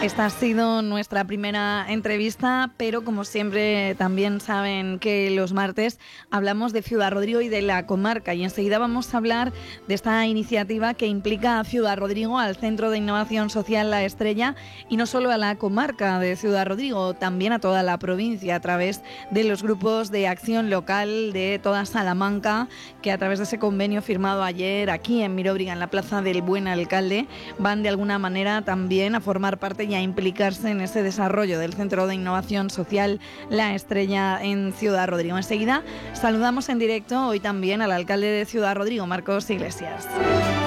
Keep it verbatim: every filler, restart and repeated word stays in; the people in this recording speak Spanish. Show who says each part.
Speaker 1: Esta ha sido nuestra primera entrevista, pero como siempre también saben que los martes hablamos de Ciudad Rodrigo y de la comarca, y enseguida vamos a hablar de esta iniciativa que implica a Ciudad Rodrigo, al Centro de Innovación Social La Estrella, y no solo a la comarca de Ciudad Rodrigo, también a toda la provincia a través de los grupos de acción local de toda Salamanca, que a través de ese convenio firmado ayer aquí en Miróbriga, en la Plaza del Buen Alcalde, van de alguna manera también a formar parte y a implicarse en ese desarrollo del Centro de Innovación Social La Estrella en Ciudad Rodrigo. Enseguida saludamos en directo hoy también al alcalde de Ciudad Rodrigo, Marcos Iglesias.